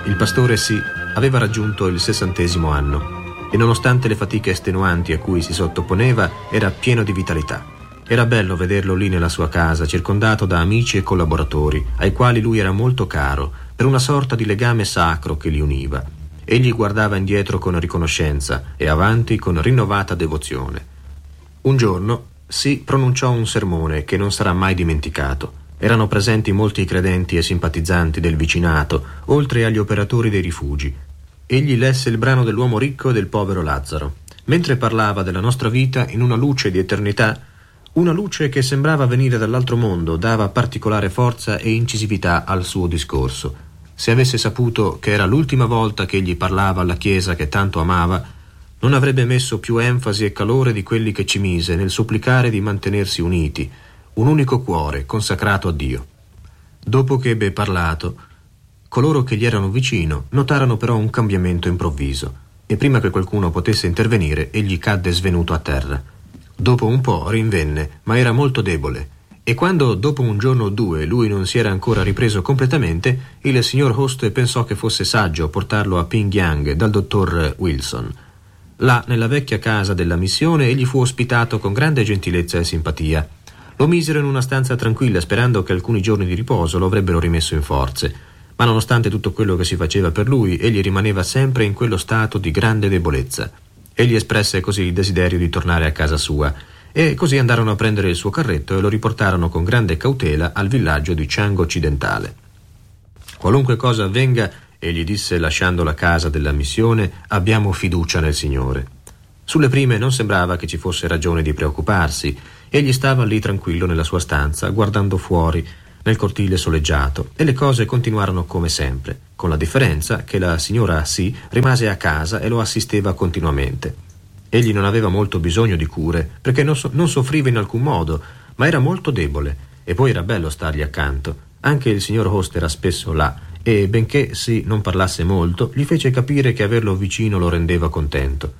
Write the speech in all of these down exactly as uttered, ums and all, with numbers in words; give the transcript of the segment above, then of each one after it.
Il pastore sì, aveva raggiunto il sessantesimo anno e nonostante le fatiche estenuanti a cui si sottoponeva era pieno di vitalità. Era bello vederlo lì nella sua casa, circondato da amici e collaboratori, ai quali lui era molto caro, per una sorta di legame sacro che li univa. Egli guardava indietro con riconoscenza e avanti con rinnovata devozione. Un giorno si pronunciò un sermone che non sarà mai dimenticato. Erano presenti molti credenti e simpatizzanti del vicinato, oltre agli operatori dei rifugi. Egli lesse il brano dell'uomo ricco e del povero Lazzaro. Mentre parlava della nostra vita in una luce di eternità, una luce che sembrava venire dall'altro mondo dava particolare forza e incisività al suo discorso. Se avesse saputo che era l'ultima volta che egli parlava alla Chiesa che tanto amava, non avrebbe messo più enfasi e calore di quelli che ci mise nel supplicare di mantenersi uniti, un unico cuore consacrato a Dio. Dopo che ebbe parlato, coloro che gli erano vicino notarono però un cambiamento improvviso, e prima che qualcuno potesse intervenire, egli cadde svenuto a terra. Dopo un po' rinvenne, ma era molto debole, e quando dopo un giorno o due lui non si era ancora ripreso completamente, il signor Hoste pensò che fosse saggio portarlo a Pyongyang dal dottor Wilson. Là, nella vecchia casa della missione, egli fu ospitato con grande gentilezza e simpatia. Lo misero in una stanza tranquilla, sperando che alcuni giorni di riposo lo avrebbero rimesso in forze. Ma nonostante tutto quello che si faceva per lui, egli rimaneva sempre in quello stato di grande debolezza. Egli espresse così il desiderio di tornare a casa sua, e così andarono a prendere il suo carretto e lo riportarono con grande cautela al villaggio di Chang occidentale. Qualunque cosa avvenga, egli disse lasciando la casa della missione, abbiamo fiducia nel Signore. Sulle prime non sembrava che ci fosse ragione di preoccuparsi. Egli stava lì tranquillo nella sua stanza, guardando fuori, nel cortile soleggiato, e le cose continuarono come sempre, con la differenza che la signora Sì rimase a casa e lo assisteva continuamente. Egli non aveva molto bisogno di cure, perché non, so- non soffriva in alcun modo, ma era molto debole, e poi era bello stargli accanto. Anche il signor Hoste era spesso là, e benché Sì non parlasse molto, gli fece capire che averlo vicino lo rendeva contento.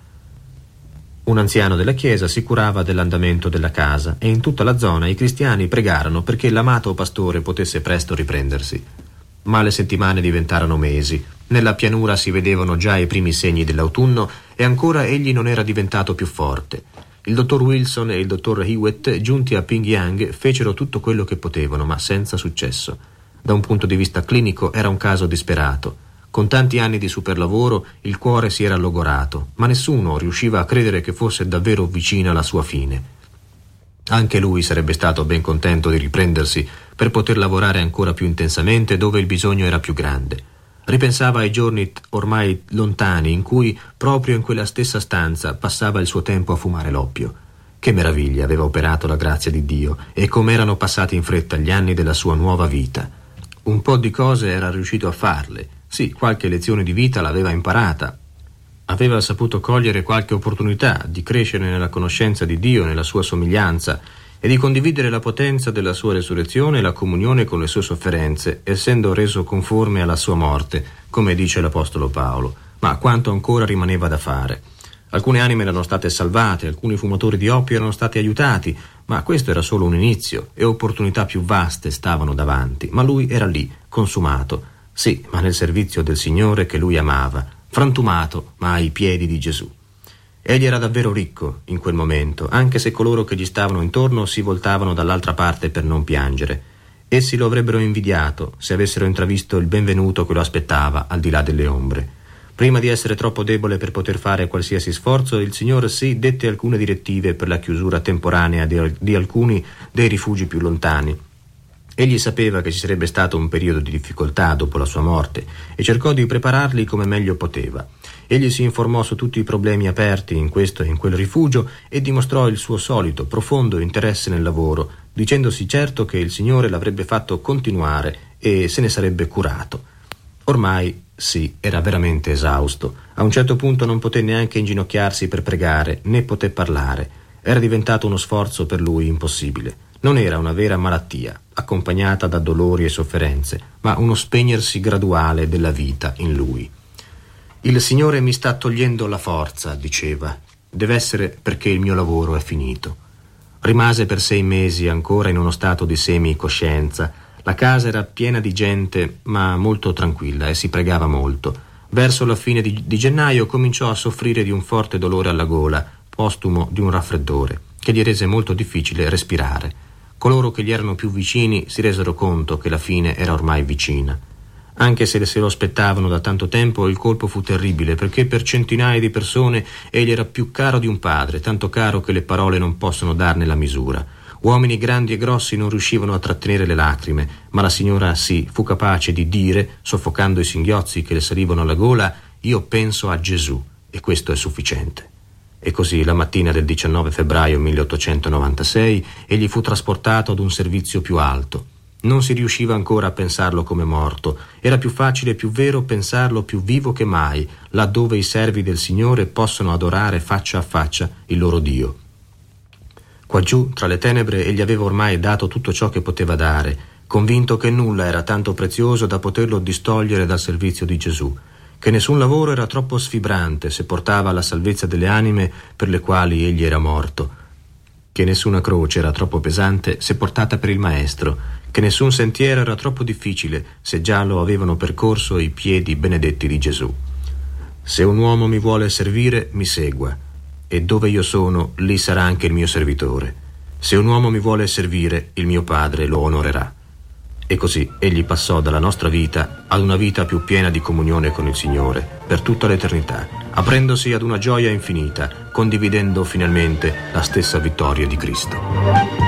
Un anziano della chiesa si curava dell'andamento della casa e in tutta la zona i cristiani pregarono perché l'amato pastore potesse presto riprendersi. Ma le settimane diventarono mesi. Nella pianura si vedevano già i primi segni dell'autunno e ancora egli non era diventato più forte. Il dottor Wilson e il dottor Hewitt, giunti a Pyongyang, fecero tutto quello che potevano, ma senza successo. Da un punto di vista clinico era un caso disperato. Con tanti anni di superlavoro il cuore si era logorato, ma nessuno riusciva a credere che fosse davvero vicina la sua fine. Anche lui sarebbe stato ben contento di riprendersi per poter lavorare ancora più intensamente dove il bisogno era più grande. Ripensava ai giorni ormai lontani in cui, proprio in quella stessa stanza, passava il suo tempo a fumare l'oppio. Che meraviglia aveva operato la grazia di Dio e come erano passati in fretta gli anni della sua nuova vita. Un po' di cose era riuscito a farle. Sì, qualche lezione di vita l'aveva imparata. Aveva saputo cogliere qualche opportunità di crescere nella conoscenza di Dio, nella sua somiglianza, e di condividere la potenza della sua resurrezione e la comunione con le sue sofferenze, essendo reso conforme alla sua morte, come dice l'Apostolo Paolo. Ma quanto ancora rimaneva da fare. Alcune anime erano state salvate, alcuni fumatori di oppio erano stati aiutati, ma questo era solo un inizio, e opportunità più vaste stavano davanti. Ma lui era lì, consumato, sì, ma nel servizio del Signore che lui amava, frantumato, ma ai piedi di Gesù. Egli era davvero ricco in quel momento, anche se coloro che gli stavano intorno si voltavano dall'altra parte per non piangere. Essi lo avrebbero invidiato se avessero intravisto il benvenuto che lo aspettava al di là delle ombre. Prima di essere troppo debole per poter fare qualsiasi sforzo, il Signore sì dette alcune direttive per la chiusura temporanea di, di alcuni dei rifugi più lontani. Egli sapeva che ci sarebbe stato un periodo di difficoltà dopo la sua morte e cercò di prepararli come meglio poteva. Egli si informò su tutti i problemi aperti in questo e in quel rifugio e dimostrò il suo solito profondo interesse nel lavoro, dicendosi certo che il Signore l'avrebbe fatto continuare e se ne sarebbe curato. Ormai, sì, era veramente esausto. A un certo punto non poté neanche inginocchiarsi per pregare, né poté parlare. Era diventato uno sforzo per lui impossibile. Non era una vera malattia, accompagnata da dolori e sofferenze, ma uno spegnersi graduale della vita in lui. Il Signore mi sta togliendo la forza, diceva. Deve essere perché il mio lavoro è finito. Rimase per sei mesi ancora in uno stato di semi-coscienza, La casa era piena di gente, ma molto tranquilla, e si pregava molto. Verso la fine di, di gennaio cominciò a soffrire di un forte dolore alla gola, postumo di un raffreddore, che gli rese molto difficile respirare. Coloro che gli erano più vicini si resero conto che la fine era ormai vicina. Anche se se lo aspettavano da tanto tempo, il colpo fu terribile, perché per centinaia di persone egli era più caro di un padre, tanto caro che le parole non possono darne la misura. Uomini grandi e grossi non riuscivano a trattenere le lacrime, ma la signora sì, fu capace di dire, soffocando i singhiozzi che le salivano alla gola: «Io penso a Gesù, e questo è sufficiente». E così, la mattina del diciannove febbraio milleottocentonovantasei, egli fu trasportato ad un servizio più alto. Non si riusciva ancora a pensarlo come morto. Era più facile e più vero pensarlo più vivo che mai, laddove i servi del Signore possono adorare faccia a faccia il loro Dio. Quaggiù, tra le tenebre, egli aveva ormai dato tutto ciò che poteva dare, convinto che nulla era tanto prezioso da poterlo distogliere dal servizio di Gesù, che nessun lavoro era troppo sfibrante se portava alla salvezza delle anime per le quali egli era morto, che nessuna croce era troppo pesante se portata per il Maestro, che nessun sentiero era troppo difficile se già lo avevano percorso i piedi benedetti di Gesù. Se un uomo mi vuole servire, mi segua, e dove io sono, lì sarà anche il mio servitore. Se un uomo mi vuole servire, il mio Padre lo onorerà. E così egli passò dalla nostra vita ad una vita più piena di comunione con il Signore per tutta l'eternità, aprendosi ad una gioia infinita, condividendo finalmente la stessa vittoria di Cristo.